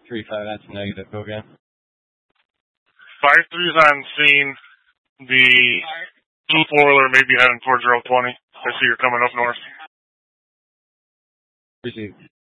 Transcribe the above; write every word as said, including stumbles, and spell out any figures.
three five, that's negative. Go again. five three's on scene. The blue four-wheeler may be heading towards Route twenty. I see you're coming up north. Received.